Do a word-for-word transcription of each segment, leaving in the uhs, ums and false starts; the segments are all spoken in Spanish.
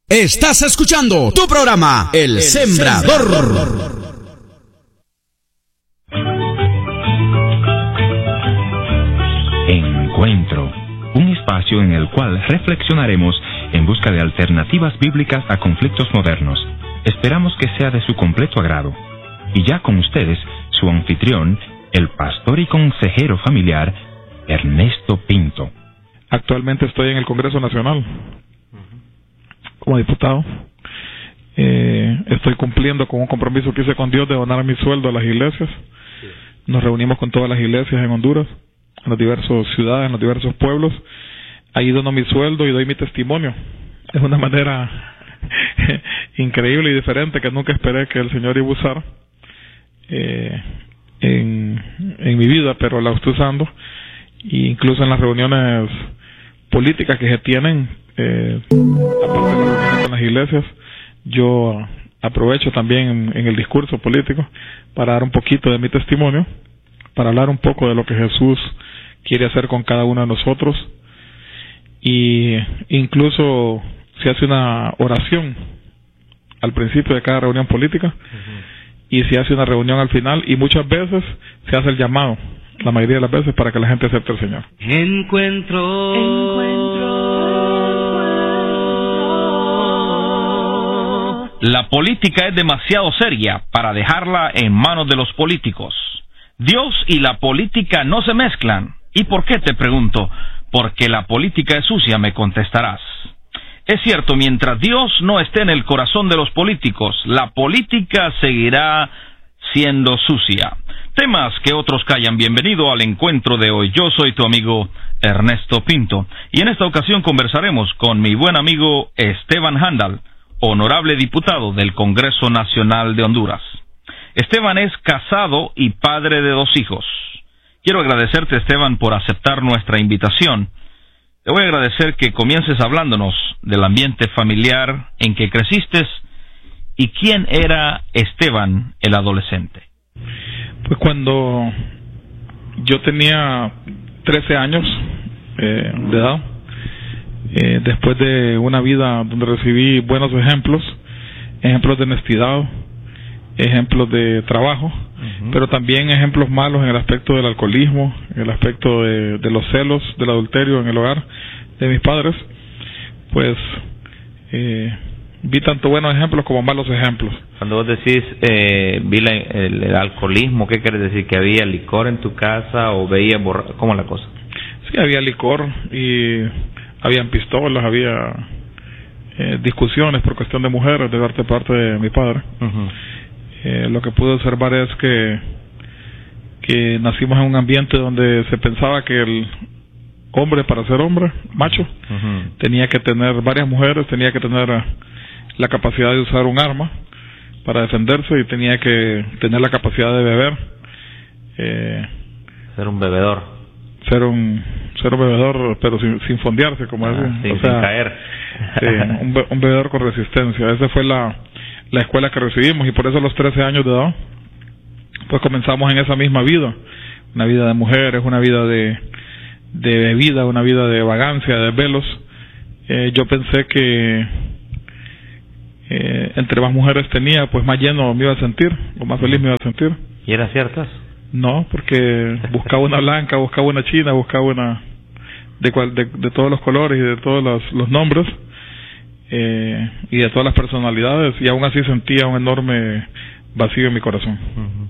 Estás escuchando tu programa, El, El Sembrador. Sembrador. Encuentro, un espacio en el cual reflexionaremos en busca de alternativas bíblicas a conflictos modernos. Esperamos que sea de su completo agrado. Y ya con ustedes, su anfitrión, el pastor y consejero familiar, Ernesto Pinto. Actualmente estoy en el Congreso Nacional como diputado. Eh, estoy cumpliendo con un compromiso que hice con Dios de donar mi sueldo a las iglesias. Nos reunimos con todas las iglesias en Honduras, en las diversas ciudades, en los diversos pueblos. Ahí dono mi sueldo y doy mi testimonio. Es una manera increíble y diferente que nunca esperé que el Señor iba a usar eh, en, en mi vida, pero la estoy usando. E incluso en las reuniones políticas que se tienen, eh, aparte de las reuniones con las iglesias, yo aprovecho también en, en el discurso político para dar un poquito de mi testimonio, para hablar un poco de lo que Jesús quiere hacer con cada uno de nosotros. Y incluso se hace una oración al principio de cada reunión política, uh-huh. y se hace una reunión al final, y muchas veces se hace el llamado, la mayoría de las veces, para que la gente acepte al Señor. Encuentro, encuentro. La política es demasiado seria para dejarla en manos de los políticos. Dios y la política no se mezclan. ¿Y por qué, te pregunto? Porque la política es sucia, me contestarás. Es cierto, mientras Dios no esté en el corazón de los políticos, la política seguirá siendo sucia. Temas que otros callan. Bienvenido al encuentro de hoy. Yo soy tu amigo Ernesto Pinto, y en esta ocasión conversaremos con mi buen amigo Esteban Handal, honorable diputado del Congreso Nacional de Honduras. Esteban es casado y padre de dos hijos. Quiero agradecerte, Esteban, por aceptar nuestra invitación. Te voy a agradecer que comiences hablándonos del ambiente familiar en que creciste y quién era Esteban el adolescente. Pues cuando yo tenía trece años eh, de edad, eh, después de una vida donde recibí buenos ejemplos, ejemplos de honestidad, ejemplos de trabajo, uh-huh. pero también ejemplos malos en el aspecto del alcoholismo, en el aspecto de, de los celos, del adulterio en el hogar de mis padres, pues eh, vi tanto buenos ejemplos como malos ejemplos. Cuando vos decís eh, vi la, el, el alcoholismo, ¿qué quiere decir? ¿Que había licor en tu casa o veía borra... ¿Cómo la cosa? Sí, había licor y habían pistolas, había eh, discusiones por cuestión de mujeres de parte parte de mi padre. Uh-huh. Eh, lo que pude observar es que que nacimos en un ambiente donde se pensaba que el hombre, para ser hombre, macho, uh-huh. tenía que tener varias mujeres, tenía que tener la capacidad de usar un arma para defenderse y tenía que tener la capacidad de beber. Eh, ser un bebedor. Ser un ser un bebedor, pero sin, sin fondearse, como ah, decir. Sí, o sea, sin caer. Sí, un, be, un bebedor con resistencia. Esa fue la, la escuela que recibimos, y por eso a los trece años de edad, pues comenzamos en esa misma vida. Una vida de mujeres, una vida de, de bebida, una vida de vagancia, de velos. Eh, yo pensé que eh, entre más mujeres tenía, pues más lleno me iba a sentir, o más feliz me iba a sentir. ¿Y eran ciertas? No, porque buscaba una blanca, buscaba una china, buscaba una de, cual, de, de todos los colores y de todos los, los nombres, eh, y de todas las personalidades, y aún así sentía un enorme vacío en mi corazón.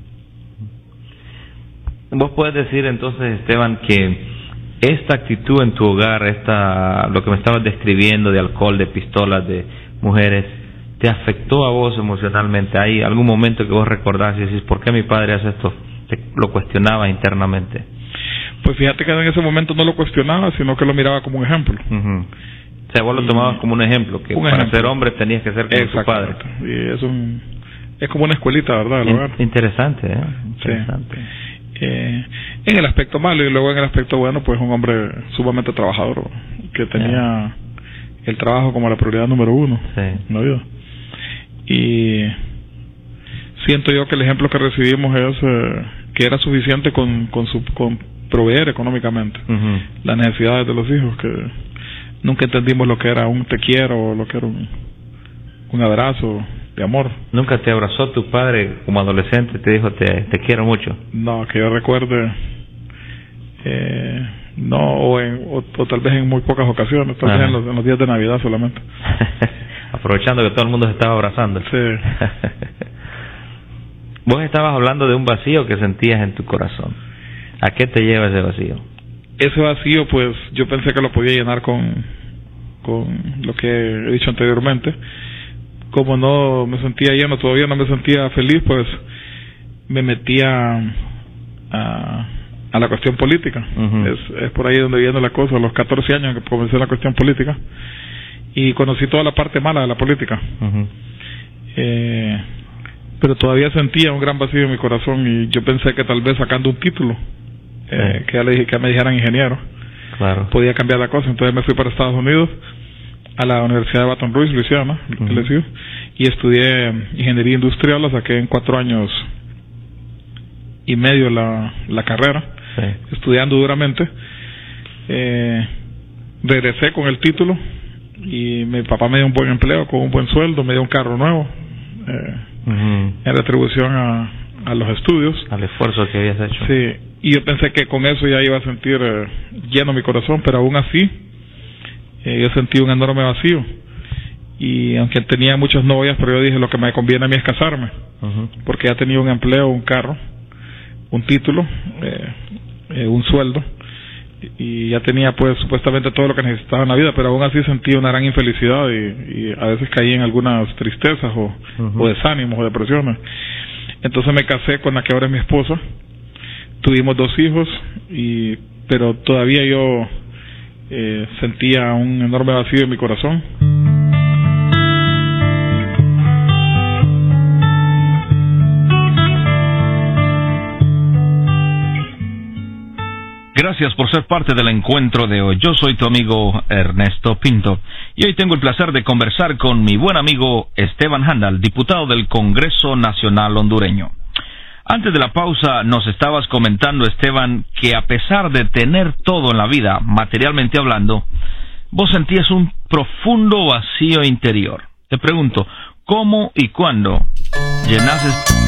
¿Vos puedes decir entonces, Esteban, que esta actitud en tu hogar, esta, lo que me estabas describiendo de alcohol, de pistolas, de mujeres, te afectó a vos emocionalmente? ¿Hay algún momento que vos recordás y decís, ¿por qué mi padre hace esto? Te lo cuestionaba internamente. Pues fíjate que en ese momento no lo cuestionaba, sino que lo miraba como un ejemplo. Uh-huh. O sea, vos lo tomabas como un ejemplo, que un para ejemplo. Ser hombre tenías que ser como tu padre. Y es un, es como una escuelita, ¿verdad? El hogar. Interesante, ¿eh? Interesante. Sí. Eh, en el aspecto malo, y luego en el aspecto bueno, pues un hombre sumamente trabajador, que tenía yeah. el trabajo como la prioridad número uno sí. en la vida. Y siento yo que el ejemplo que recibimos es eh, que era suficiente con con, su, con proveer económicamente uh-huh. las necesidades de los hijos, que nunca entendimos lo que era un te quiero o lo que era un, un abrazo de amor. ¿Nunca te abrazó tu padre como adolescente? ¿Te dijo te, te quiero mucho? No, que yo recuerde, eh, no, o, en, o, o tal vez en muy pocas ocasiones, tal vez en los, en los días de Navidad solamente. Aprovechando que todo el mundo se estaba abrazando. Sí. Vos estabas hablando de un vacío que sentías en tu corazón. ¿A qué te lleva ese vacío? Ese vacío, pues, yo pensé que lo podía llenar con, con lo que he dicho anteriormente. Como no me sentía lleno, todavía no me sentía feliz, pues me metía a, a la cuestión política. Uh-huh. Es, es por ahí donde viene la cosa. A los catorce años que comencé la cuestión política y conocí toda la parte mala de la política. Uh-huh. Eh... pero todavía sentía un gran vacío en mi corazón y yo pensé que tal vez sacando un título, eh, sí. que ya le dije que me dijeran ingeniero, claro, podía cambiar la cosa. Entonces me fui para Estados Unidos, a la Universidad de Baton Rouge, Luisiana, uh-huh. L S U, y estudié ingeniería industrial. La saqué en cuatro años y medio la, la carrera, sí. estudiando duramente. Eh, regresé con el título y mi papá me dio un buen empleo con un buen sueldo, me dio un carro nuevo. Eh, Uh-huh. en retribución a, a los estudios, al esfuerzo que habías hecho. Sí, y yo pensé que con eso ya iba a sentir eh, lleno mi corazón, pero aún así eh, yo sentí un enorme vacío. Y aunque tenía muchas novias, pero yo dije, lo que me conviene a mí es casarme, uh-huh. porque ya tenía un empleo, un carro, un título, eh, eh, un sueldo, y ya tenía pues supuestamente todo lo que necesitaba en la vida, pero aún así sentí una gran infelicidad y, y a veces caí en algunas tristezas o, uh-huh. o desánimos o depresiones. Entonces me casé con la que ahora es mi esposa, tuvimos dos hijos, y pero todavía yo eh, sentía un enorme vacío en mi corazón. Gracias por ser parte del encuentro de hoy. Yo soy tu amigo Ernesto Pinto y hoy tengo el placer de conversar con mi buen amigo Esteban Handal, diputado del Congreso Nacional Hondureño. Antes de la pausa nos estabas comentando, Esteban, que a pesar de tener todo en la vida, materialmente hablando, vos sentías un profundo vacío interior. Te pregunto, ¿cómo y cuándo llenaste